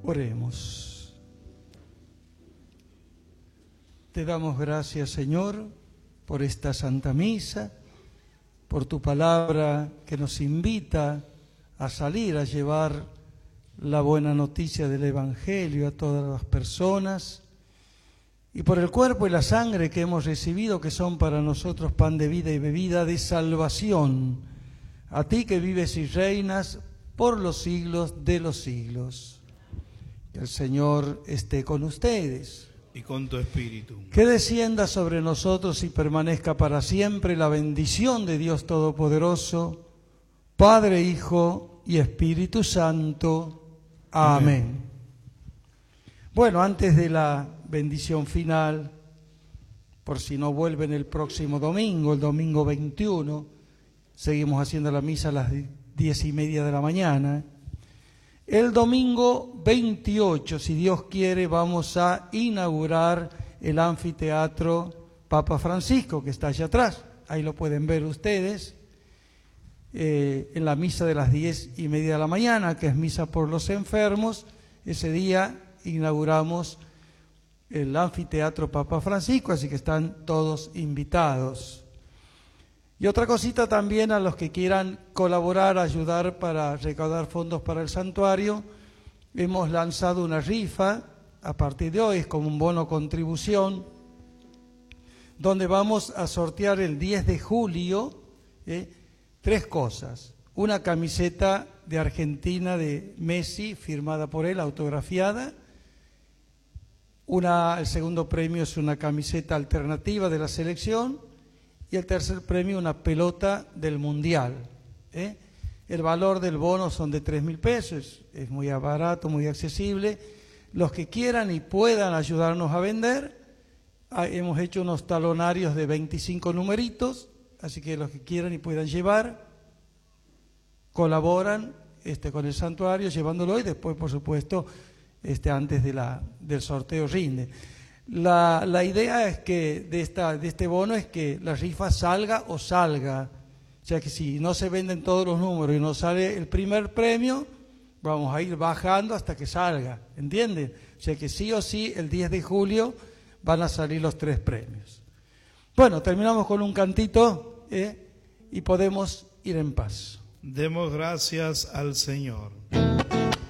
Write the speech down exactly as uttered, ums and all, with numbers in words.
Oremos. Te damos gracias, Señor, por esta Santa Misa, por tu palabra que nos invita a salir a llevar la buena noticia del Evangelio a todas las personas, y por el cuerpo y la sangre que hemos recibido, que son para nosotros pan de vida y bebida de salvación, a ti que vives y reinas por los siglos de los siglos. Que el Señor esté con ustedes. Y con tu espíritu. Que descienda sobre nosotros y permanezca para siempre la bendición de Dios Todopoderoso, Padre, Hijo y Espíritu Santo. Amén. Amén. Bueno, antes de la bendición final, por si no vuelven el próximo domingo, el domingo veintiuno, seguimos haciendo la misa a las diez y media de la mañana. El domingo veintiocho, si Dios quiere, vamos a inaugurar el anfiteatro Papa Francisco, que está allá atrás. Ahí lo pueden ver ustedes, eh, en la misa de las diez y media de la mañana, que es misa por los enfermos. Ese día inauguramos el anfiteatro Papa Francisco, así que están todos invitados. Y otra cosita también a los que quieran colaborar, ayudar para recaudar fondos para el santuario, hemos lanzado una rifa a partir de hoy, es como un bono contribución, donde vamos a sortear el diez de julio eh, tres cosas. Una camiseta de Argentina de Messi, firmada por él, autografiada. Una, el segundo premio es una camiseta alternativa de la selección. Y el tercer premio, una pelota del Mundial. ¿eh? El valor del bono son de tres mil pesos, es muy barato, muy accesible. Los que quieran y puedan ayudarnos a vender, hemos hecho unos talonarios de veinticinco numeritos, así que los que quieran y puedan llevar, colaboran este, con el santuario llevándolo, y después, por supuesto, este, antes de la, del sorteo rinde. La, la idea es que de, esta, de este bono es que la rifa salga o salga. O sea que si no se venden todos los números y no sale el primer premio, vamos a ir bajando hasta que salga, ¿entienden? O sea que sí o sí el diez de julio van a salir los tres premios. Bueno, terminamos con un cantito ¿eh? y podemos ir en paz. Demos gracias al Señor.